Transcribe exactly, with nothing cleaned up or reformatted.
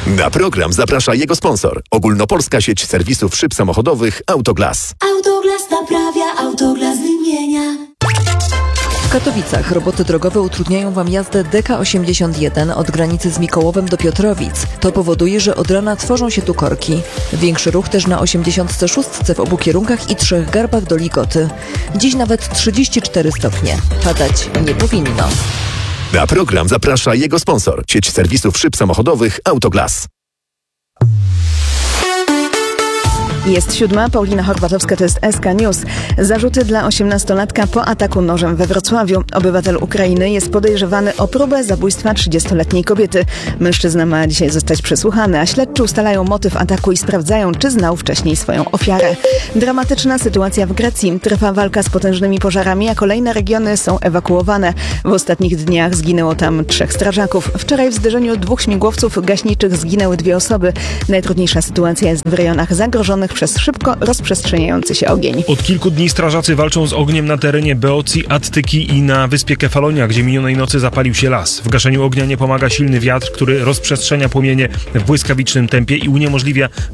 Na program zaprasza jego sponsor. Ogólnopolska sieć serwisów szyb samochodowych Autoglas. Autoglas naprawia, Autoglas wymienia. W Katowicach roboty drogowe utrudniają Wam jazdę D K osiemdziesiąt jeden od granicy z Mikołowem do Piotrowic. To powoduje, że od rana tworzą się tu korki. Większy ruch też na osiemdziesiąt sześć w obu kierunkach i Trzech Garbach do Ligoty. Dziś nawet trzydzieści cztery stopnie. Padać nie powinno. Na program zaprasza jego sponsor. Sieć serwisów szyb samochodowych Autoglas. Jest siódma, Paulina Horbatowska, to jest S K News. Zarzuty dla osiemnastolatka po ataku nożem we Wrocławiu. Obywatel Ukrainy jest podejrzewany o próbę zabójstwa trzydziestoletniej kobiety. Mężczyzna ma dzisiaj zostać przesłuchany, a śledczy ustalają motyw ataku i sprawdzają, czy znał wcześniej swoją ofiarę. Dramatyczna sytuacja w Grecji. Trwa walka z potężnymi pożarami, a kolejne regiony są ewakuowane. W ostatnich dniach zginęło tam trzech strażaków. Wczoraj w zderzeniu dwóch śmigłowców gaśniczych zginęły dwie osoby. Najtrudniejsza sytuacja jest w rejonach zagrożonych przez szybko rozprzestrzeniający się ogień. Od kilku dni strażacy walczą z ogniem na terenie Beocji, Attyki i na wyspie Kefalonia, gdzie minionej nocy zapalił się las. W gaszeniu ognia nie pomaga silny wiatr, który rozprzestrzenia płomienie w błyskawicznym tempie i uniemożliwia